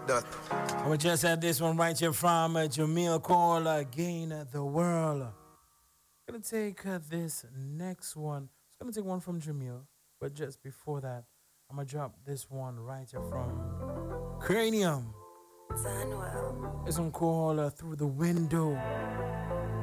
that. We just had this one right here from Jamil called Gain the World. Gonna take this next one. It's gonna take one from Jamil, but just before that, I'm gonna drop this one right here from Cranium. This one called Through the Window.